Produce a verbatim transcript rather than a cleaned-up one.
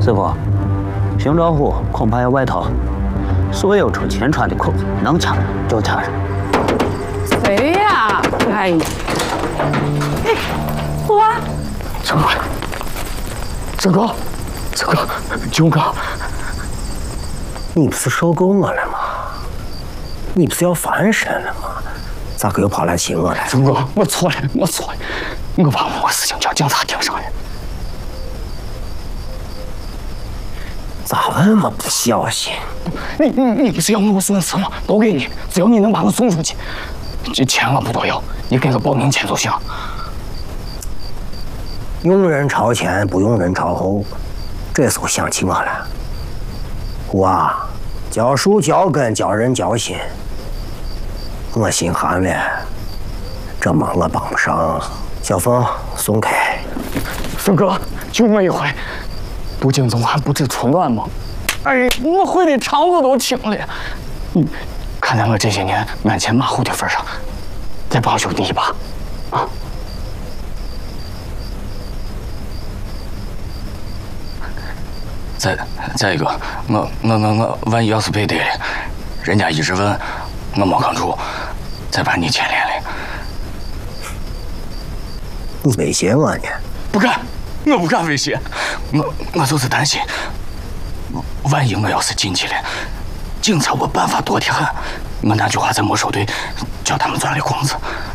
师傅，寻找户恐怕要外逃，所有出钱船的口子能抢就抢上。 谁呀？哎，哎，我， 陈哥，陈哥，陈哥，军哥， 你不是收购我了吗？你不是要翻身了吗？咋个又跑来请我来？ 陈哥，我错了，我错了，我把我事情叫警察盯上了。 咋那么不小心？ 你你你不是要我损失吗？都给你，只要你能把我送出去，这钱我不多要，你给个报名钱就行。 用人朝前，不用人朝后，这时候想起我了。哇，教书教根，教人教心，我心寒了。这忙我帮不上，小凤松开。 峰哥，就我一回。 杜景总还不知出乱吗？哎，我回的肠子都青了。你看在我这些年鞍前马后的份上，再帮兄弟一把，啊！再再一个，我我我我万一要是背对了，人家一直问，我没吭住，再把你牵连了。 你威胁我呢？ 不敢。 我不敢威胁，我我就是担心，万一我要是进去了，警察我办法多得很。我那句话在没收队，叫他们钻了空子，